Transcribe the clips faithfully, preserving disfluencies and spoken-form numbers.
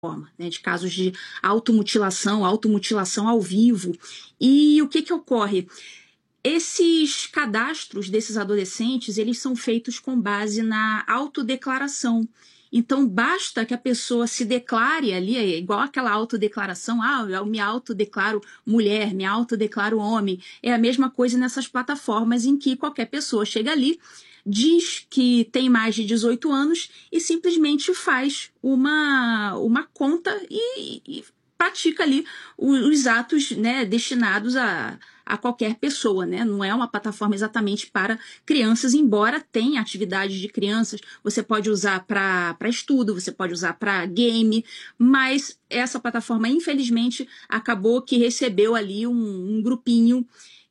né, de casos de automutilação, automutilação ao vivo. E o que que ocorre? Esses cadastros desses adolescentes, eles são feitos com base na autodeclaração. Então, basta que a pessoa se declare ali, é igual aquela autodeclaração, ah, eu me autodeclaro mulher, me autodeclaro homem. É a mesma coisa nessas plataformas em que qualquer pessoa chega ali, diz que tem mais de dezoito anos e simplesmente faz uma, uma conta e, e pratica ali os, os atos, né, destinados a, a qualquer pessoa, né? Não é uma plataforma exatamente para crianças, embora tenha atividades de crianças, você pode usar para estudo, você pode usar para game, mas essa plataforma, infelizmente, acabou que recebeu ali um, um grupinho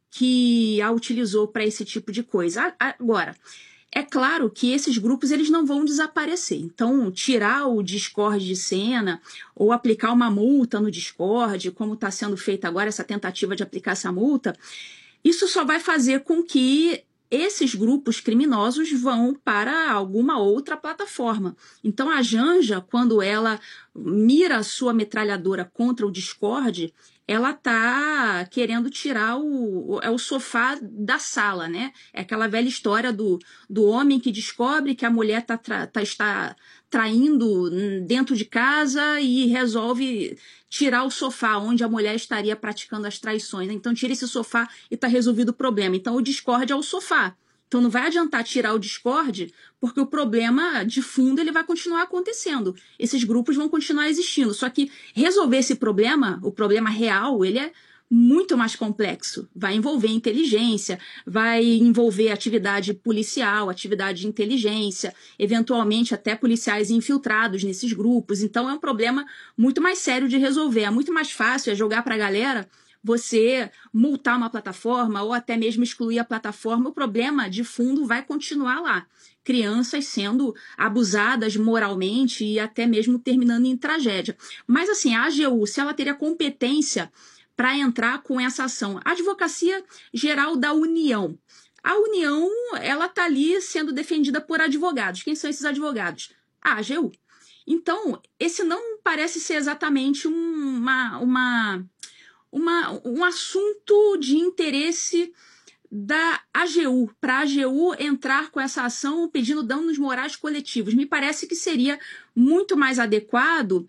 que a utilizou para esse tipo de coisa. Agora, é claro que esses grupos eles não vão desaparecer. Então, tirar o Discord de cena ou aplicar uma multa no Discord, como está sendo feita agora essa tentativa de aplicar essa multa, isso só vai fazer com que esses grupos criminosos vão para alguma outra plataforma. Então, a Janja, quando ela mira a sua metralhadora contra o Discord, ela tá querendo tirar o, o, é o sofá da sala, né? É aquela velha história do, do homem que descobre que a mulher tá, tra, tá, está traindo dentro de casa e resolve tirar o sofá onde a mulher estaria praticando as traições. Então, tira esse sofá e tá resolvido o problema. Então, o Discord é o sofá. Então, não vai adiantar tirar o Discord, porque o problema de fundo ele vai continuar acontecendo. Esses grupos vão continuar existindo. Só que resolver esse problema, o problema real, ele é muito mais complexo. Vai envolver inteligência, vai envolver atividade policial, atividade de inteligência, eventualmente até policiais infiltrados nesses grupos. Então, é um problema muito mais sério de resolver. É muito mais fácil é jogar para a galera você multar uma plataforma ou até mesmo excluir a plataforma, o problema de fundo vai continuar lá. Crianças sendo abusadas moralmente e até mesmo terminando em tragédia. Mas assim, a AGU, se ela teria competência para entrar com essa ação, a Advocacia Geral da União. A União, ela está ali sendo defendida por advogados. Quem são esses advogados? A AGU. Então, esse não parece ser exatamente uma... uma Uma, um assunto de interesse da AGU, para a AGU entrar com essa ação pedindo danos morais coletivos. Me parece que seria muito mais adequado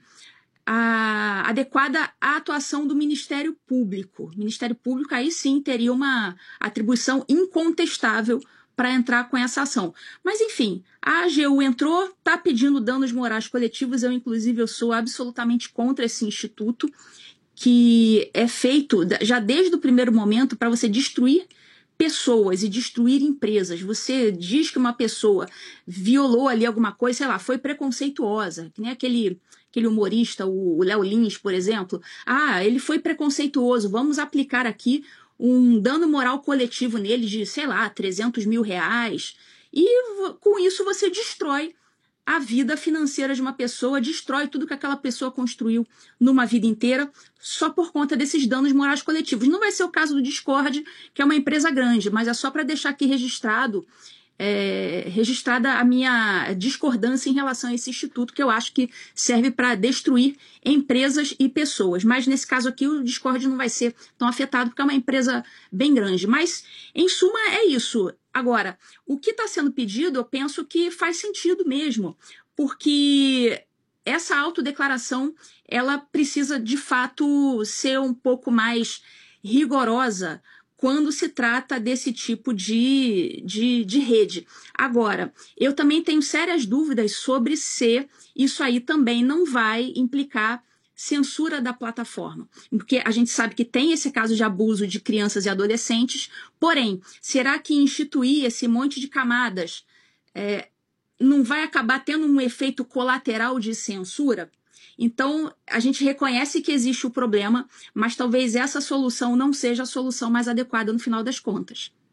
a, adequada a atuação do Ministério Público. O Ministério Público aí sim teria uma atribuição incontestável para entrar com essa ação. Mas enfim, a AGU entrou, está pedindo danos morais coletivos, eu inclusive eu sou absolutamente contra esse instituto, que é feito já desde o primeiro momento para você destruir pessoas e destruir empresas. Você diz que uma pessoa violou ali alguma coisa, sei lá, foi preconceituosa, que nem aquele, aquele humorista, o Léo Lins, por exemplo. Ah, ele foi preconceituoso, vamos aplicar aqui um dano moral coletivo nele de, sei lá, trezentos mil reais. E com isso você destrói a vida financeira de uma pessoa, destrói tudo que aquela pessoa construiu numa vida inteira só por conta desses danos morais coletivos. Não vai ser o caso do Discord, que é uma empresa grande, mas é só para deixar aqui registrado, é, registrada a minha discordância em relação a esse instituto, que eu acho que serve para destruir empresas e pessoas. Mas nesse caso aqui o Discord não vai ser tão afetado, porque é uma empresa bem grande. Mas, em suma, é isso. Agora, o que está sendo pedido, eu penso que faz sentido mesmo, porque essa autodeclaração, ela precisa, de fato, ser um pouco mais rigorosa quando se trata desse tipo de, de, de rede. Agora, eu também tenho sérias dúvidas sobre se isso aí também não vai implicar censura da plataforma, porque a gente sabe que tem esse caso de abuso de crianças e adolescentes, porém, será que instituir esse monte de camadas é, não vai acabar tendo um efeito colateral de censura? Então, a gente reconhece que existe o problema, mas talvez essa solução não seja a solução mais adequada no final das contas.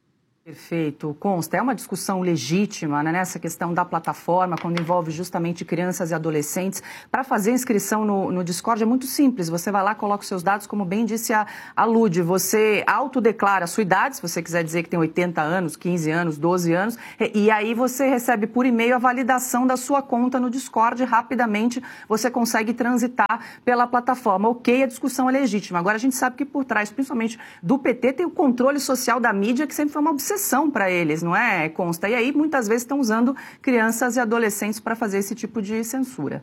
Perfeito. Consta, é uma discussão legítima, né, nessa questão da plataforma, quando envolve justamente crianças e adolescentes. Para fazer inscrição no, no Discord é muito simples, você vai lá, coloca os seus dados, como bem disse a, a Lud, você autodeclara a sua idade, se você quiser dizer que tem oitenta anos, quinze anos, doze anos, e, e aí você recebe por e-mail a validação da sua conta no Discord, rapidamente você consegue transitar pela plataforma. Ok, a discussão é legítima. Agora a gente sabe que por trás, principalmente do P T, tem o controle social da mídia, que sempre foi uma obsessão para eles, não é, Consta? E aí, muitas vezes, estão usando crianças e adolescentes para fazer esse tipo de censura.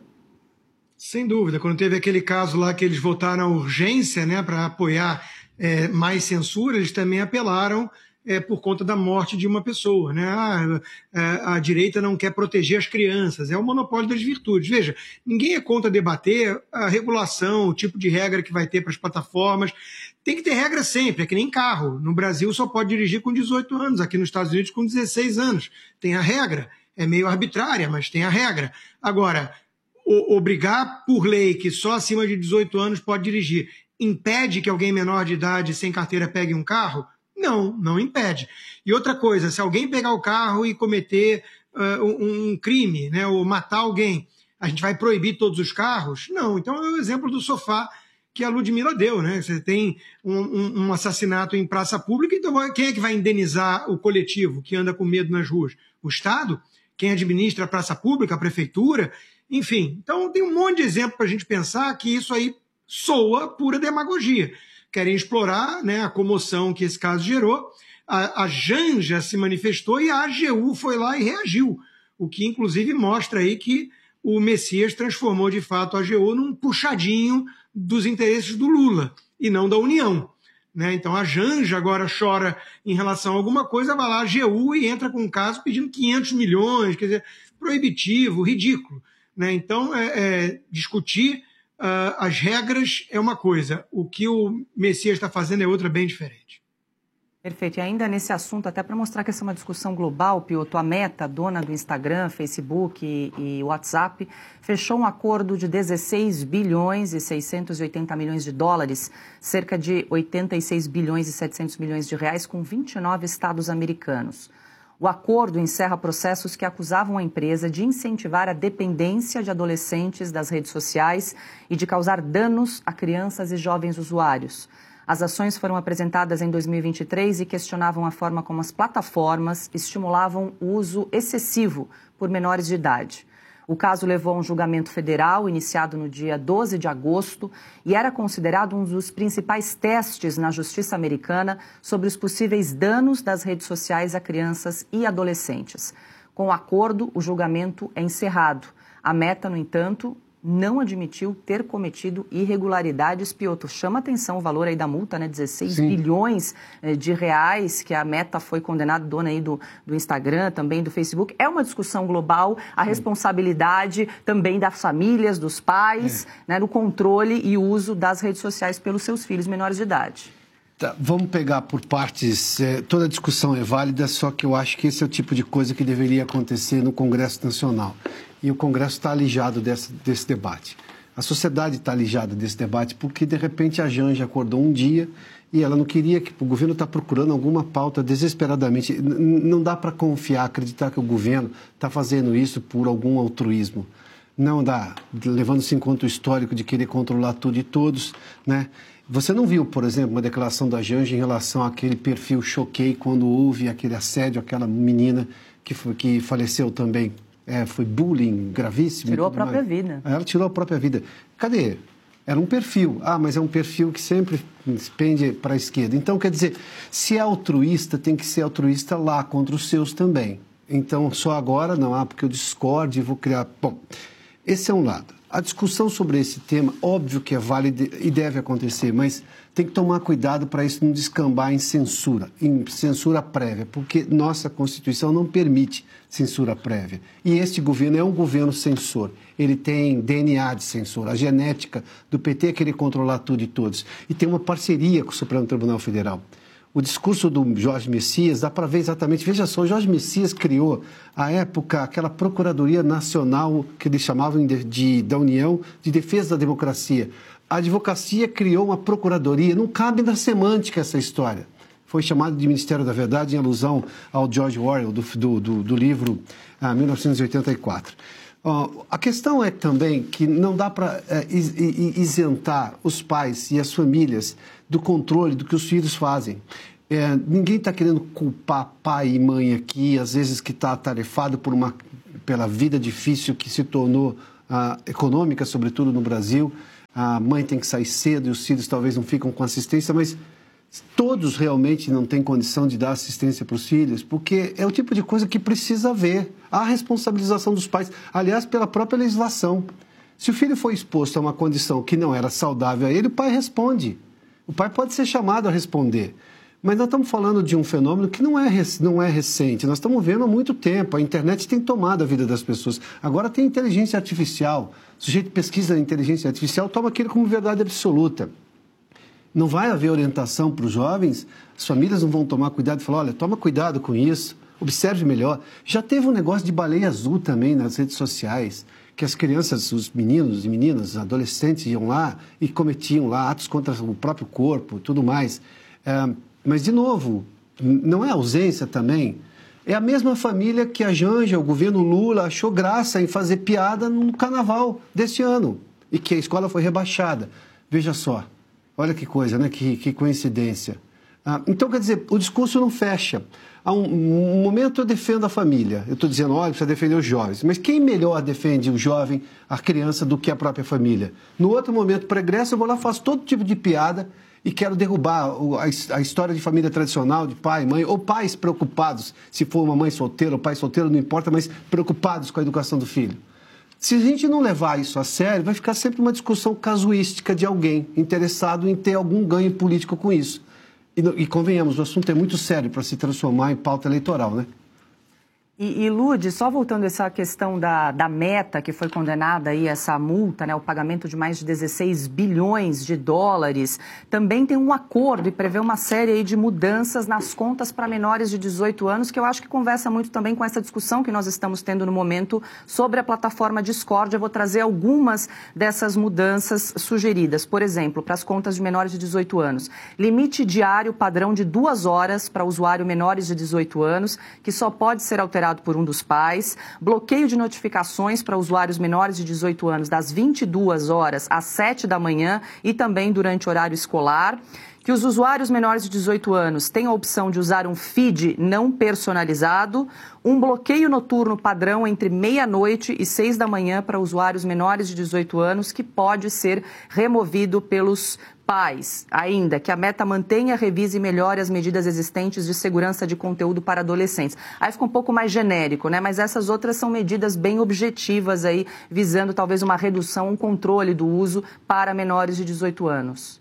Sem dúvida. Quando teve aquele caso lá que eles votaram a urgência, né, para apoiar é, mais censura, eles também apelaram é, por conta da morte de uma pessoa, né? Ah, a, a direita não quer proteger as crianças. É o monopólio das virtudes. Veja, ninguém é contra debater a regulação, o tipo de regra que vai ter para as plataformas. Tem que ter regra sempre, é que nem carro. No Brasil só pode dirigir com dezoito anos, aqui nos Estados Unidos com dezesseis anos. Tem a regra, é meio arbitrária, mas tem a regra. Agora, o, obrigar por lei que só acima de dezoito anos pode dirigir, impede que alguém menor de idade sem carteira pegue um carro? Não, não impede. E outra coisa, se alguém pegar o carro e cometer uh, um, um crime, né, ou matar alguém, a gente vai proibir todos os carros? Não, então é o exemplo do sofá que a Ludmilla deu, né? Você tem um, um, um assassinato em praça pública, então quem é que vai indenizar o coletivo que anda com medo nas ruas? O Estado? Quem administra a praça pública? A prefeitura? Enfim, então tem um monte de exemplo para a gente pensar que isso aí soa pura demagogia. Querem explorar, né, a comoção que esse caso gerou. A, a Janja se manifestou e a A G U foi lá e reagiu, o que inclusive mostra aí que o Messias transformou de fato a A G U num puxadinho dos interesses do Lula e não da União, né? Então a Janja agora chora em relação a alguma coisa, vai lá a A G U e entra com um caso pedindo quinhentos milhões, quer dizer, proibitivo, ridículo, né? Então é, é, discutir uh, as regras é uma coisa, o que o Messias está fazendo é outra bem diferente. Perfeito. E ainda nesse assunto, até para mostrar que essa é uma discussão global, Piotr, a Meta, dona do Instagram, Facebook e, e WhatsApp, fechou um acordo de dezesseis bilhões e seiscentos e oitenta milhões de dólares, cerca de oitenta e seis bilhões e setecentos milhões de reais, com vinte e nove estados americanos. O acordo encerra processos que acusavam a empresa de incentivar a dependência de adolescentes das redes sociais e de causar danos a crianças e jovens usuários. As ações foram apresentadas em dois mil e vinte e três e questionavam a forma como as plataformas estimulavam o uso excessivo por menores de idade. O caso levou a um julgamento federal iniciado no dia doze de agosto e era considerado um dos principais testes na justiça americana sobre os possíveis danos das redes sociais a crianças e adolescentes. Com o acordo, o julgamento é encerrado. A Meta, no entanto, não admitiu ter cometido irregularidades. Piotr, chama atenção o valor aí da multa, né? dezesseis Sim. bilhões de reais que a Meta foi condenada, dona aí do, do Instagram, também do Facebook. É uma discussão global, a Sim. responsabilidade também das famílias, dos pais, é. né, no controle e uso das redes sociais pelos seus filhos menores de idade. Tá, vamos pegar por partes. É, toda a discussão é válida, só que eu acho que esse é o tipo de coisa que deveria acontecer no Congresso Nacional. E o Congresso está alijado desse, desse debate. A sociedade está alijada desse debate porque, de repente, a Janja acordou um dia e ela não queria que... O governo está procurando alguma pauta desesperadamente. N- não dá para confiar, acreditar que o governo está fazendo isso por algum altruísmo. Não dá, levando-se em conta o histórico de querer controlar tudo e todos, né? Você não viu, por exemplo, uma declaração da Janja em relação àquele perfil Choquei quando houve aquele assédio, aquela menina que, foi, que faleceu também? É, foi bullying gravíssimo. Tirou a própria mais. vida. Ela tirou a própria vida. Cadê? Era um perfil. Ah, mas é um perfil que sempre pende para a esquerda. Então, quer dizer, se é altruísta, tem que ser altruísta lá contra os seus também. Então, só agora não, ah, porque eu discordo e vou criar... Bom, esse é um lado. A discussão sobre esse tema, óbvio que é válida e deve acontecer, mas tem que tomar cuidado para isso não descambar em censura, em censura prévia, porque nossa Constituição não permite censura prévia. E este governo é um governo censor, ele tem D N A de censor, a genética do P T é querer controlar tudo e todos. E tem uma parceria com o Supremo Tribunal Federal. O discurso do Jorge Messias, dá para ver exatamente, veja só, o Jorge Messias criou, à época, aquela Procuradoria Nacional que eles chamavam de, de, da União de Defesa da Democracia. A advocacia criou uma procuradoria, não cabe na semântica essa história. Foi chamado de Ministério da Verdade em alusão ao George Orwell, do, do, do, do livro ah, mil novecentos e oitenta e quatro. Uh, a questão é também que não dá para uh, isentar os pais e as famílias do controle do que os filhos fazem. É, ninguém está querendo culpar pai e mãe aqui, às vezes que está atarefado por uma, pela vida difícil que se tornou uh, econômica, sobretudo no Brasil. A mãe tem que sair cedo e os filhos talvez não ficam com assistência, mas todos realmente não têm condição de dar assistência para os filhos, porque é o tipo de coisa que precisa haver. A responsabilização dos pais, aliás, pela própria legislação. Se o filho foi exposto a uma condição que não era saudável a ele, o pai responde. O pai pode ser chamado a responder. Mas nós estamos falando de um fenômeno que não é, não é recente, nós estamos vendo há muito tempo. A internet tem tomado a vida das pessoas. Agora tem inteligência artificial. O sujeito pesquisa a inteligência artificial, toma aquilo como verdade absoluta. Não vai haver orientação para os jovens, as famílias não vão tomar cuidado e falar, olha, toma cuidado com isso, observe melhor. Já teve um negócio de baleia azul também nas redes sociais, que as crianças, os meninos e meninas, adolescentes iam lá e cometiam lá atos contra o próprio corpo, tudo mais. É, mas, de novo, não é ausência também. É a mesma família que a Janja, o governo Lula, achou graça em fazer piada no carnaval deste ano e que a escola foi rebaixada. Veja só. Olha que coisa, né? Que, que coincidência. Ah, então, quer dizer, o discurso não fecha. Há um, um momento eu defendo a família. Eu estou dizendo, olha, precisa defender os jovens. Mas quem melhor defende o jovem, a criança, do que a própria família? No outro momento, pregresso, eu vou lá, faço todo tipo de piada e quero derrubar a, a história de família tradicional, de pai, mãe, ou pais preocupados, se for uma mãe solteira ou pai solteiro, não importa, mas preocupados com a educação do filho. Se a gente não levar isso a sério, vai ficar sempre uma discussão casuística de alguém interessado em ter algum ganho político com isso. E, e convenhamos, o assunto é muito sério para se transformar em pauta eleitoral, né? E, e Lud, só voltando a essa questão da, da Meta, que foi condenada aí, essa multa, né, o pagamento de mais de dezesseis bilhões de dólares, também tem um acordo e prevê uma série aí de mudanças nas contas para menores de dezoito anos, que eu acho que conversa muito também com essa discussão que nós estamos tendo no momento sobre a plataforma Discord. Eu vou trazer algumas dessas mudanças sugeridas. Por exemplo, para as contas de menores de dezoito anos, limite diário padrão de duas horas para usuário menores de dezoito anos, que só pode ser alterado por um dos pais, bloqueio de notificações para usuários menores de dezoito anos das vinte e duas horas às sete da manhã e também durante horário escolar, que os usuários menores de dezoito anos têm a opção de usar um feed não personalizado, um bloqueio noturno padrão entre meia-noite e seis da manhã para usuários menores de dezoito anos, que pode ser removido pelos pais. Ainda que a Meta mantenha, revise e melhore as medidas existentes de segurança de conteúdo para adolescentes. Aí fica um pouco mais genérico, né? Mas essas outras são medidas bem objetivas aí, visando talvez uma redução, um controle do uso para menores de dezoito anos.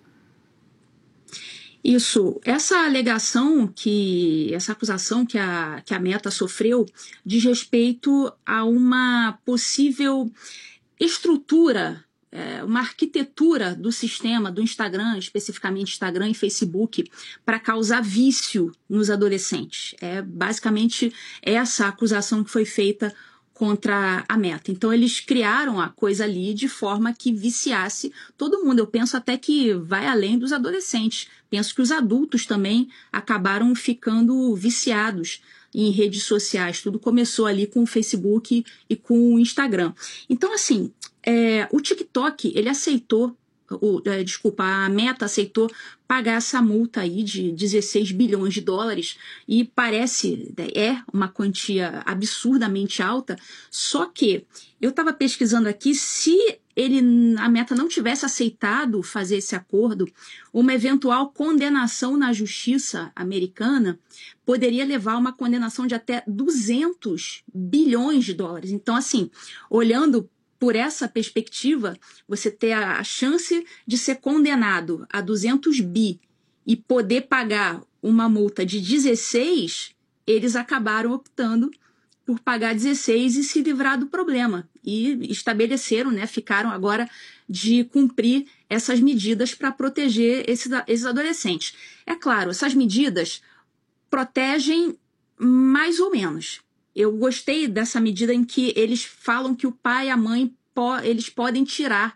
Isso, essa alegação, que, essa acusação que a, que a Meta sofreu diz respeito a uma possível estrutura, é, uma arquitetura do sistema do Instagram, especificamente Instagram e Facebook, para causar vício nos adolescentes. É basicamente essa acusação que foi feita contra a Meta. Então, eles criaram a coisa ali de forma que viciasse todo mundo. Eu penso até que vai além dos adolescentes. Penso que os adultos também acabaram ficando viciados em redes sociais. Tudo começou ali com o Facebook e com o Instagram. Então, assim, é, o TikTok, ele aceitou, o, é, desculpa, a Meta aceitou pagar essa multa aí de dezesseis bilhões de dólares e parece, é uma quantia absurdamente alta, só que eu estava pesquisando aqui, se ele, a Meta não tivesse aceitado fazer esse acordo, uma eventual condenação na justiça americana poderia levar a uma condenação de até duzentos bilhões de dólares. Então, assim, olhando por essa perspectiva, você ter a chance de ser condenado a duzentos bi e poder pagar uma multa de dezesseis, eles acabaram optando por pagar dezesseis e se livrar do problema. E estabeleceram, né, ficaram agora de cumprir essas medidas para proteger esses, esses adolescentes. É claro, essas medidas protegem mais ou menos. Eu gostei dessa medida em que eles falam que o pai e a mãe po- eles podem tirar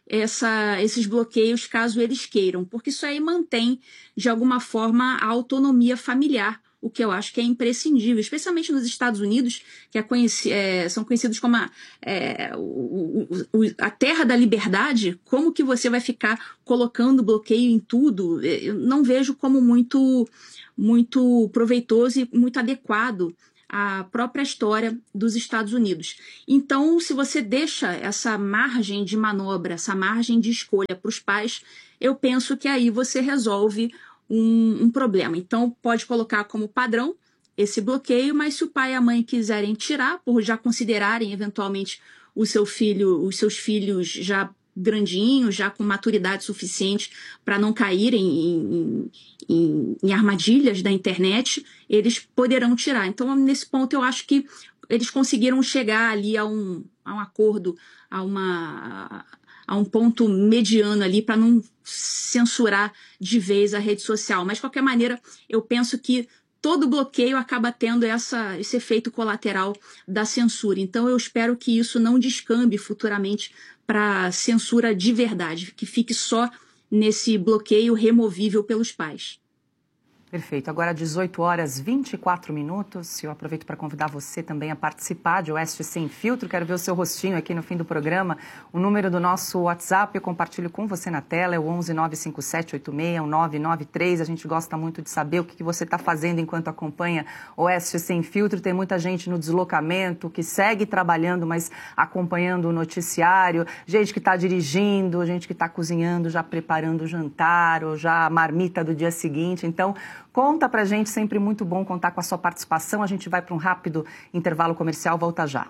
essa, esses bloqueios caso eles queiram, porque isso aí mantém, de alguma forma, a autonomia familiar, o que eu acho que é imprescindível, especialmente nos Estados Unidos, que é conheci, é, são conhecidos como a, é, o, o, a terra da liberdade. Como que você vai ficar colocando bloqueio em tudo? Eu não vejo como muito, muito proveitoso e muito adequado à própria história dos Estados Unidos. Então, se você deixa essa margem de manobra, essa margem de escolha para os pais, eu penso que aí você resolve um, um problema. Então, pode colocar como padrão esse bloqueio, mas se o pai e a mãe quiserem tirar, por já considerarem eventualmente o seu filho, os seus filhos já grandinhos, já com maturidade suficiente para não caírem em, em, em armadilhas da internet, eles poderão tirar. Então, nesse ponto, eu acho que eles conseguiram chegar ali a um, a um acordo, a, uma, a um ponto mediano ali para não censurar de vez a rede social. Mas, de qualquer maneira, eu penso que todo bloqueio acaba tendo essa, esse efeito colateral da censura. Então, eu espero que isso não descambe futuramente para censura de verdade, que fique só nesse bloqueio removível pelos pais. Perfeito. Agora, dezoito horas e vinte e quatro minutos. Eu aproveito para convidar você também a participar de Oeste Sem Filtro. Quero ver o seu rostinho aqui no fim do programa. O número do nosso WhatsApp eu compartilho com você na tela. É o onze nove cinco sete oito seis nove nove três. A gente gosta muito de saber o que você está fazendo enquanto acompanha Oeste Sem Filtro. Tem muita gente no deslocamento que segue trabalhando, mas acompanhando o noticiário. Gente que está dirigindo, gente que está cozinhando, já preparando o jantar ou já a marmita do dia seguinte. Então, conta pra gente, sempre muito bom contar com a sua participação. A gente vai para um rápido intervalo comercial, volta já.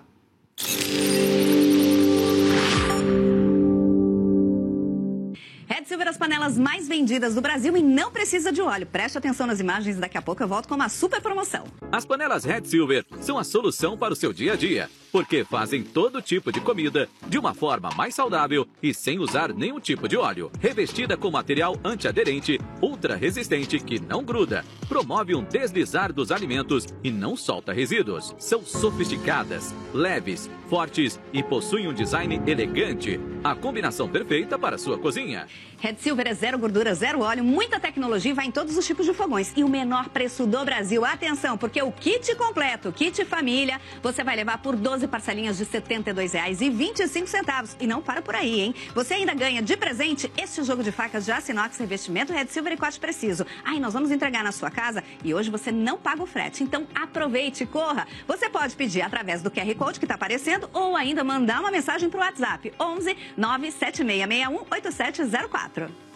Red Silver, as panelas mais vendidas do Brasil e não precisa de óleo. Preste atenção nas imagens, daqui a pouco eu volto com uma super promoção. As panelas Red Silver são a solução para o seu dia a dia, porque fazem todo tipo de comida de uma forma mais saudável e sem usar nenhum tipo de óleo. Revestida com material antiaderente, ultra resistente que não gruda, promove um deslizar dos alimentos e não solta resíduos. São sofisticadas, leves, fortes e possuem um design elegante. A combinação perfeita para a sua cozinha. Red Silver é zero gordura, zero óleo, muita tecnologia e vai em todos os tipos de fogões. E o menor preço do Brasil. Atenção, porque o kit completo, kit família, você vai levar por doze parcelinhas de setenta e dois reais e vinte e cinco centavos. E não para por aí, hein? Você ainda ganha de presente este jogo de facas de aço inox, revestimento Red Silver e corte preciso. Aí nós vamos entregar na sua casa e hoje você não paga o frete. Então aproveite, corra. Você pode pedir através do Q R Code que está aparecendo ou ainda mandar uma mensagem para o WhatsApp onze nove sete seis seis um oito sete zero quatro.